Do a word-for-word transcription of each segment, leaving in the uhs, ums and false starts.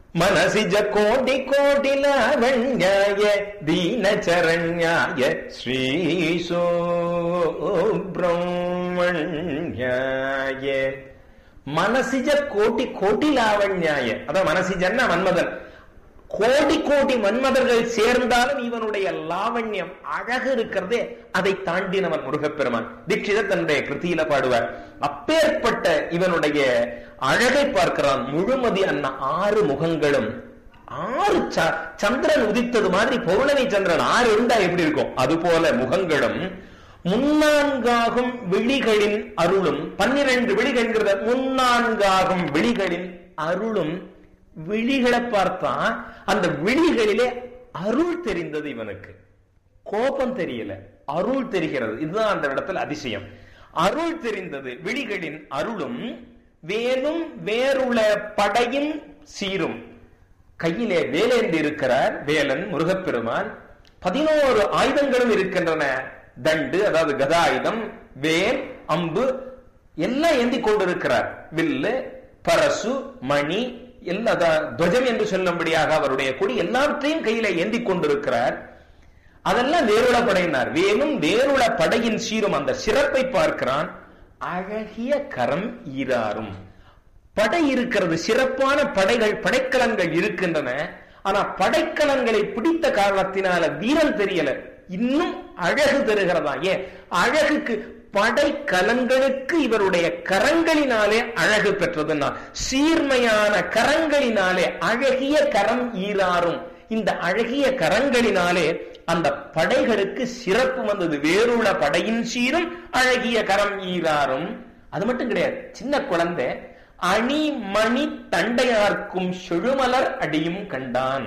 மனசிஜ கோடி கோடி லாவண்யாய தீனச்சரண்யாய ஸ்ரீ சுப்ரமண்யாய. மனசிஜ கோட்டி கோட்டி லாவண்யாய, அதான் மனசிஜன்னா மன்மதன். கோடி கோடி மன்மதர்கள் சேர்ந்தாலும் இவனுடைய லாவண்யம் அழகு இருக்கிறதே, அதை தாண்டினவன் முருகப்பெருமான். தீட்சிதர் தன்னுடைய கிருத்தியில பாடுவார். அப்பேற்பட்ட இவனுடைய அழகை பார்க்கிறான். முழுமதி அண்ண ஆறு முகங்களும், ஆறு சந்திரன் உதித்தது மாதிரி பௌர்ணமி சந்திரன் ஆறு இருந்தா எப்படி இருக்கும், அது போல முகங்களும், முன்னான்காகும் விழிகளின் அருளும். பன்னிரண்டு விழிகள், முன்னான்காகும் விழிகளின் அருளும். விழிகளை பார்த்தா அந்த விழிகளிலே அருள் தெரிந்தது இவனுக்கு. கோபம் தெரியல, அருள் தெரிகிறது. இதுதான் அந்த இடத்துல அதிசயம். அருள் தெரிந்தது, விழிகளின் அருளும். வேலும் வேறுள படையின் சீரும். கையிலே வேலேந்தி இருக்கிறார் வேலன் முருகப்பெருமான். பதினோரு ஆயுதங்களும் இருக்கின்றன. தண்டு, அதாவது கதாயுதம், வேல், அம்பு எல்லாம் ஏந்தி கொண்டிருக்கிறார். வில்லு, பரசு, மணி, எல்லா துவஜம் என்று சொல்லும்படியாக அவருடைய கொடி எல்லாவற்றையும் கையில ஏந்தி கொண்டிருக்கிறார். அதெல்லாம் வேறுள படையினார். வேலும் வேறுள படையின் சீரும். அந்த சிறப்பை பார்க்கிறான். அழகிய கரம் ஈராறும். படை இருக்கிறது, சிறப்பான படைகள், படைக்கலங்கள் இருக்கின்றன. ஆனா படைக்கலங்களை பிடித்த காரணத்தினால வீரம் தெரியல, இன்னும் அழகு தருகிறதா. ஏன் அழகுக்கு? படைக்கலங்களுக்கு இவருடைய கரங்களினாலே அழகு பெற்றதுன்னா, சீர்மையான கரங்களினாலே அழகிய கரம் ஈராறும். இந்த அழகிய கரங்களினாலே அந்த படைகளுக்கு சிறப்பு வந்தது. வேறுள்ள படையின் சீரும் அழகிய கரம் ஈராறும். அது மட்டும் கிடையாது, சின்ன குழந்தை அணி மணி தண்டையார்க்கும் செழுமலர் அடியும் கண்டான்.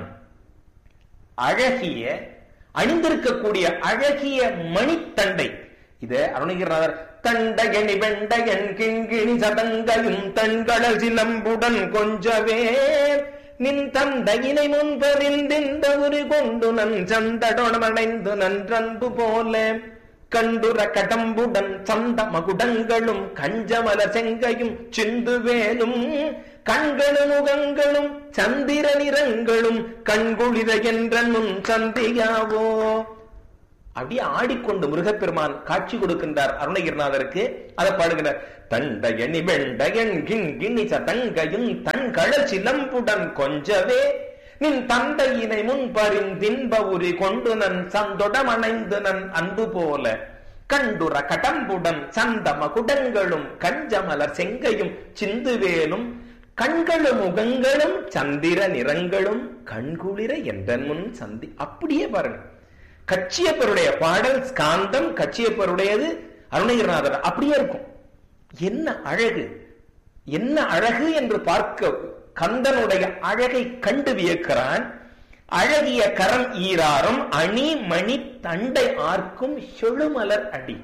அழகிய அணிந்திருக்கக்கூடிய அழகிய மணித்தண்டை. இது அருணகிரிநாதர் தண்டகணி வெண்டகன் கிங்கிணி சதங்கையும் தண்கள சிலம்புடன் கொஞ்சவே நின் தந்தையினை முன்பறிந்திந்த உரி கொண்டு நன் சந்தடொடமடைந்து நன்றன்பு போல கண்டுர கடம்புடன் சந்த மகுடங்களும் கஞ்சமல செங்கையும் சிந்து வேலும் கண்களு முகங்களும் சந்திர நிறங்களும் கண்குளிர என்ற முன் சந்தியாவோ. அப்படியே ஆடிக்கொண்டு முருகப்பெருமான் காட்சி கொடுக்கின்றார் அருணகிரிநாதருக்கு. அதை பாடுகிறார். தண்டையணி வெண்டையன் கிண்கிணி சதங்கையும் தண்கள சிலம்புடன் கொஞ்சவே நின் தந்தையினை முன்பறிந்தின்ப உரி கொண்டு நன் சந்தொடமணைந்து நன் அன்பு போல கண்டுர கடம்புடன் சந்த மகுடங்களும் கஞ்சமலர் செங்கையும் சிந்துவேலும் கண்களும் முகங்களும் சந்திர நிறங்களும் கண்குளிர என்ற முன் சந்தி. அப்படியே பாருங்க, கச்சியப்பருடைய பாடல் ஸ்காந்தம், கச்சியப்பருடையது அருணகிரிநாதர், அப்படியே இருக்கும். என்ன அழகு, என்ன அழகு என்று பார்க்க கந்தனுடைய அழகை கண்டு வியக்கிறான். அழகிய கரம் ஈராறும் அணி மணி தண்டை ஆர்க்கும் செழுமலர் அடி.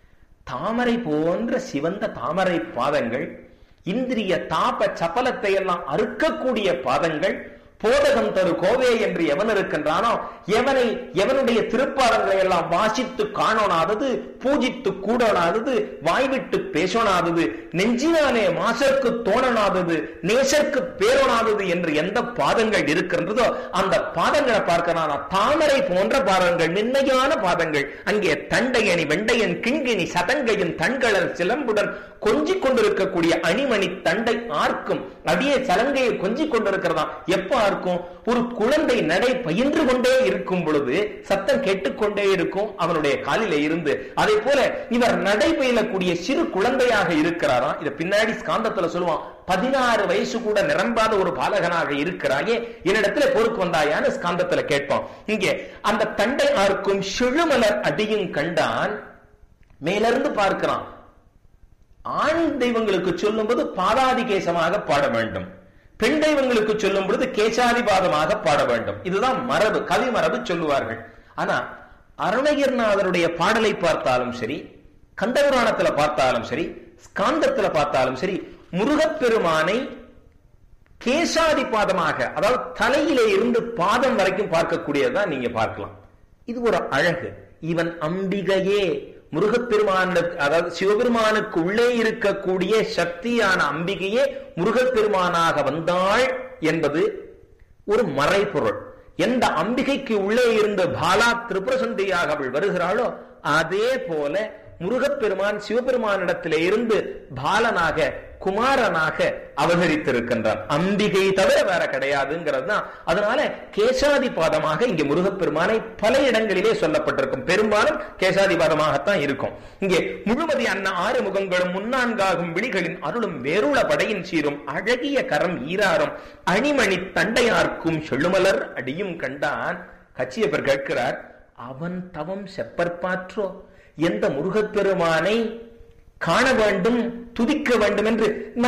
தாமரை போன்ற சிவந்த தாமரை பாதங்கள், இந்திரிய தாப சபலத்தை எல்லாம் அறுக்கக்கூடிய பாதங்கள். போதகம் தரு கோவே என்று எவன் இருக்கின்றானோ, எவனை எவனுடைய திருப்பாடங்களை எல்லாம் வாசித்து காணோனாதது, பூஜித்து கூடனாதது, வாய்விட்டு பேசோனாதது, நெஞ்சினாலே மாசற்கு தோணனாதது, நேசற்கு பேரோனாதது என்று எந்த பாதங்கள் இருக்கின்றதோ அந்த பாதங்களை பார்க்கிறான். தாமரை போன்ற பாதங்கள், மென்மையான பாதங்கள். அங்கே தண்டையணி வெண்டையன் கிண்கிணி சதங்கையின் தண்களல் சிலம்புடன் கொஞ்சிக் கொண்டிருக்கக்கூடிய அணிமணி தண்டை ஆர்க்கும். அப்படியே சலங்கையை கொஞ்சிக் கொண்டிருக்கிறதாம். எப்ப ஆர்க்கும்? ஒரு குழந்தை நடை பயின்று கொண்டே இருக்கும் பொழுது சத்தம் கேட்டுக்கொண்டே இருக்கும் அவனுடைய காலிலே இருந்து. அதே போல இவர் நடை பயிலக்கூடிய சிறு குழந்தையாக இருக்கிறாராம். இத பின்னாடி ஸ்காந்தத்துல சொல்லுவான். பதினாறு வயசு கூட நிரம்பாத ஒரு பாலகனாக இருக்கிறாயே, என்னிடத்துல போருக்கு வந்தாயான்னு ஸ்காந்தத்துல கேட்பான். இங்கே அந்த தண்டை ஆர்க்கும் செழுமலர் அடியும் கண்டான். மேலிருந்து பார்க்கிறான். ஆண் தெய்வங்களுக்கு சொல்லும் போது பாதாதி கேசமாக பாட வேண்டும், பெண் தெய்வங்களுக்கு சொல்லும் பொழுது கேசாதிபாதமாக பாட வேண்டும். இதுதான் மரபு, கவி மரபு சொல்லுவார்கள். ஆனா அருணகிரிநாதருடைய பாடலை பார்த்தாலும் சரி, கந்தபுராணத்துல பார்த்தாலும் சரி, ஸ்காந்தத்துல பார்த்தாலும் சரி, முருகப்பெருமானை கேசாதிபாதமாக, அதாவது தலையிலே இருந்து பாதம் வரைக்கும் பார்க்கக்கூடியதான் நீங்க பார்க்கலாம். இது ஒரு அழகு. இவன் அம்பிகையே, முருகப்பெருமானுக்கு, அதாவது சிவபெருமானுக்கு உள்ளே இருக்கக்கூடிய சக்தியான அம்பிகையே முருகப்பெருமானாக வந்தாள் என்பது ஒரு மறைபொருள். எந்த அம்பிகைக்கு உள்ளே இருந்து பாலா திரிபுர சுந்தரியாக அவள் வருகிறாளோ அதே போல முருகப்பெருமான் சிவபெருமானிடத்திலே இருந்து பாலனாக குமாரனாக அவதரித்திருக்கின்றான். அம்பிகை தவிர வேற கிடையாதுங்கிறது தான். அதனால கேசாதிபாதமாக இங்கே முருகப்பெருமானை பல இடங்களிலே சொல்லப்பட்டிருக்கும். பெரும்பாலும் கேசாதிபாதமாகத்தான் இருக்கும். இங்கே முழுமதி அன்ன ஆறு முகங்களும் முன்னான்காகும் விழிகளின் அருளும் வேறுள படையின் சீரும் அழகிய கரம் ஈராரும் அணிமணி தண்டையார்க்கும் செழுமலர் அடியும் கண்டான். கச்சியப்பர் கேட்கிறார், அவன் தவம் செப்பற்பாற்றோ? எந்த முருகப்பெருமானை காண வேண்டும், துதிக்க வேண்டும் என்று